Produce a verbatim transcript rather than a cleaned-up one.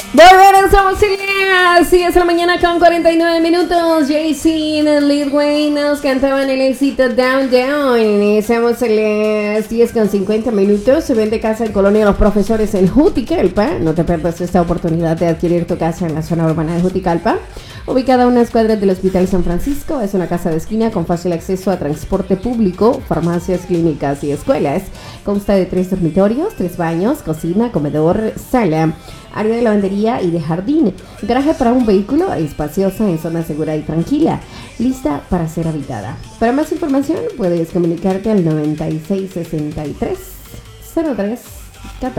Volverán, somos Celeste. diez de la mañana con cuarenta y nueve minutos. Jay-Z y Lil Wayne nos cantaban el éxito Down Down. Iniciamos Celeste. diez con cincuenta minutos. Se vende casa en Colonia Los Profesores en Juticalpa. No te pierdas esta oportunidad de adquirir tu casa en la zona urbana de Juticalpa. Ubicada a unas cuadras del Hospital San Francisco, es una casa de esquina con fácil acceso a transporte público, farmacias, clínicas y escuelas. Consta de tres dormitorios, tres baños, cocina, comedor, sala, área de lavandería y de jardín. Garaje para un vehículo, espaciosa en zona segura y tranquila, lista para ser habitada. Para más información puedes comunicarte al noventa y seis sesenta y tres cero tres catorce.